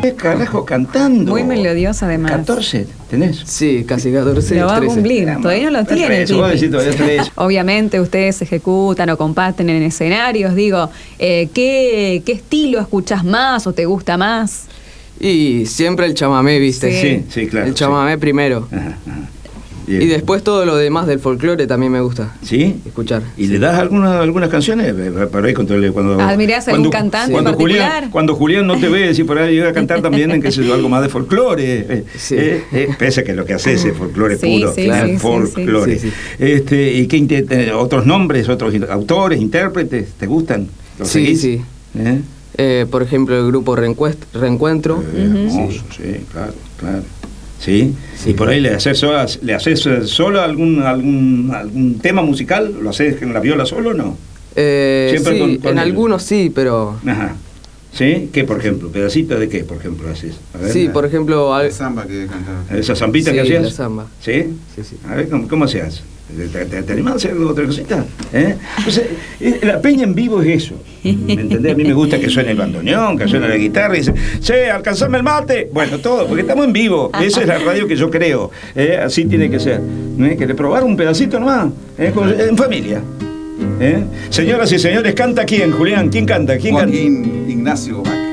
carajo cantando. Muy melodiosa además. 14, ¿tenés? Sí, casi 14, Lo va a 13. cumplir, todavía no lo tiene. Eso, vos decís todavía 13. Obviamente ustedes ejecutan o comparten en escenarios, digo, ¿qué estilo escuchás más o te gusta más? Y siempre el chamamé, ¿viste? Sí, claro. El chamamé primero. Ajá. Y después todo lo demás del folclore también me gusta. ¿Sí? Escuchar. ¿Y le das algunas canciones? Por ahí cuando ¿Admirás a algún cantante en particular? Cuando Julián no te ve, decir por ahí iba a cantar también en que sé yo, algo más de folclore. Pese a que lo que hace es folclore puro. Folclore. Sí. ¿Y qué otros nombres, otros autores, intérpretes, te gustan? ¿Los seguís? Sí. Por ejemplo, el grupo Reencuentro. Hermoso, sí, claro. ¿Sí? ¿Y por ahí le haces solo algún tema musical? ¿Lo haces en la viola solo o no? Siempre sí, en algunos sí, pero... Ajá. ¿Sí? ¿Qué, por ejemplo? ¿Pedacito de qué, por ejemplo, haces? A ver, sí, por ejemplo... La samba que cantaba. ¿Esa zambita que hacías? Sí, la samba. ¿Sí? Sí. A ver, ¿cómo se hace? ¿Te animás a hacer otra cosita? Entonces, la peña en vivo es eso. ¿Me entendés? A mí me gusta que suene el bandoneón, que suene la guitarra y dice, che, alcanzame el mate. Bueno, todo, porque estamos en vivo. Esa es la radio que yo creo. Así tiene que ser. Que le probar un pedacito nomás. En familia. Señoras y señores, ¿canta quién, Julián? ¿Quién canta? Joaquín Ignacio Vaca.